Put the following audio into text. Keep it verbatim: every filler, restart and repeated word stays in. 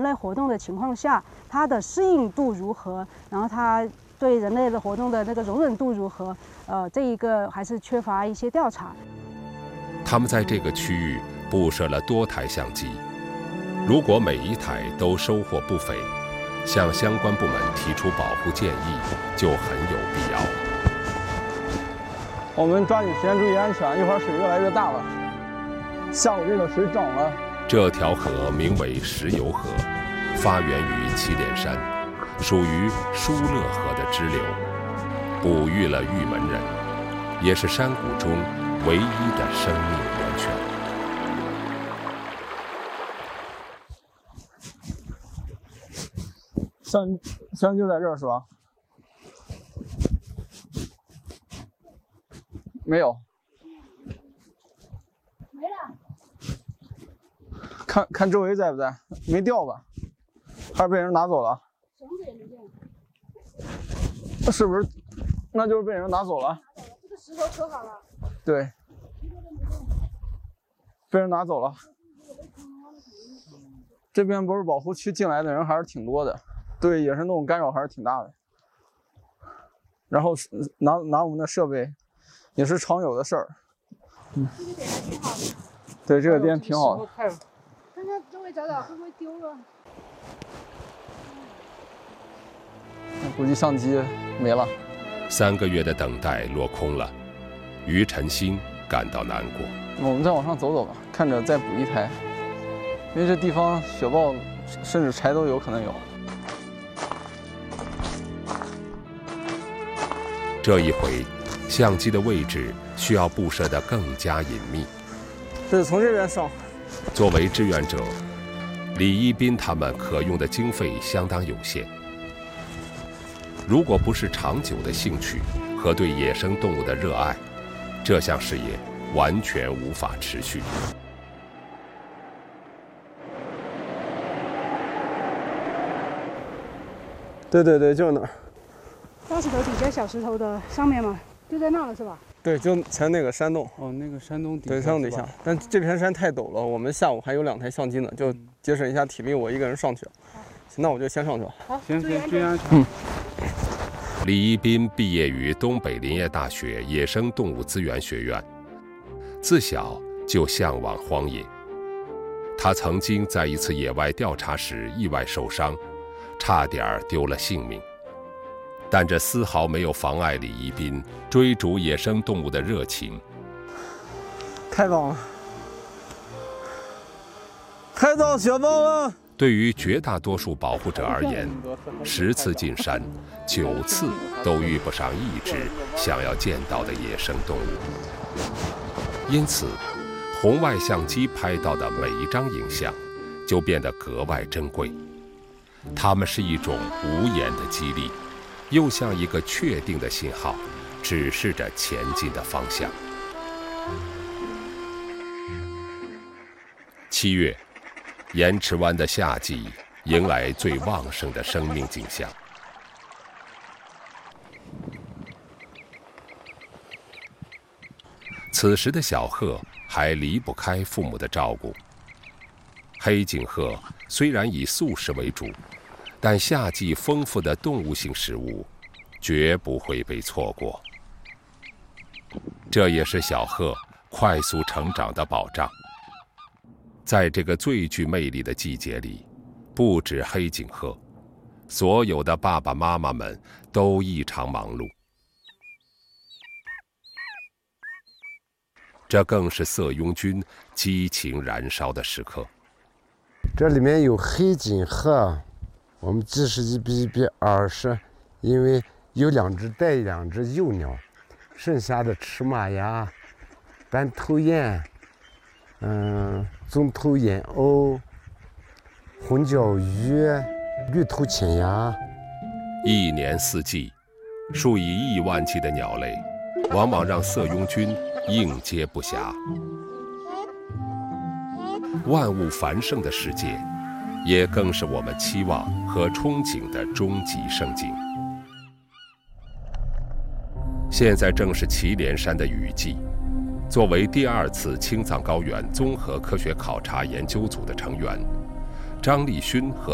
类活动的情况下，它的适应度如何，然后它对人类的活动的那个容忍度如何，呃，这一个还是缺乏一些调查。 他们在这个区域布设了多台相机，如果每一台都收获不菲，向相关部门提出保护建议就很有必要。 我们抓紧时间注意安全，一会儿水越来越大了。下午这个水涨了。 这条河名为石油河，发源于祁连山，属于疏勒河的支流，哺育了玉门人，也是山谷中唯一的生命源泉。 相相机就在这儿是吧？没有。 没了。 看看周围在不在？没掉吧？还是被人拿走了？ 绳子也没掉。 那是不是？那就是被人拿走了。 这个石头可好了。 对。被人拿走了。这边不是保护区，进来的人还是挺多的。对野生动物干扰还是挺大的，然后拿拿我们的设备，也是常有的事儿。嗯， 这个点还挺好的。 对，这个点挺好的。 看看周围找找会不会丢了。 估计相机没了。 三个月的等待落空了，于晨星感到难过。 我们再往上走走吧，看着再补一台，因为这地方雪豹甚至柴都有可能有。 这一回，相机的位置需要布设得更加隐秘。 这是从这边上。 作为志愿者，李一斌他们可用的经费相当有限。如果不是长久的兴趣和对野生动物的热爱，这项事业完全无法持续。 对对对，就是那儿。 大石头底下小石头的上面嘛，就在那了是吧？ 对，就前那个山洞。 哦，那个山洞底下。 对，山洞底下。但这片山太陡了，我们下午还有两台相机呢，就节省一下体力，我一个人上去。行，那我就先上去了。 好， 行行，注意安全。 嗯。 李一斌毕业于东北林业大学野生动物资源学院，自小就向往荒野。他曾经在一次野外调查时意外受伤，差点丢了性命。但这丝毫没有妨碍李一斌追逐野生动物的热情。 太棒了！拍到雪豹了！ 对于绝大多数保护者而言，十次进山，九次都遇不上一只想要见到的野生动物。因此，红外相机拍到的每一张影像，就变得格外珍贵。它们是一种无言的激励。又像一个确定的信号，指示着前进的方向。七月，盐池湾的夏季迎来最旺盛的生命景象。此时的小鹤还离不开父母的照顾。黑颈鹤虽然以素食为主，但夏季丰富的动物性食物绝不会被错过。这也是小鹤快速成长的保障。在这个最具魅力的季节里，不止黑颈鹤，所有的爸爸妈妈们都异常忙碌。这更是色拥军激情燃烧的时刻。 这里面有黑颈鹤，我们计时一比一比二十，因为有两只带两只幼鸟，剩下的赤马呀、斑头雁、嗯、棕头燕鸥、红脚鱼、绿头青鸭。 一年四季，数以亿万计的鸟类，往往让色拥军应接不暇。万物繁盛的世界，也更是我们期望和憧憬的终极盛景。现在正是祁连山的雨季，作为第二次青藏高原综合科学考察研究组的成员，张立勋和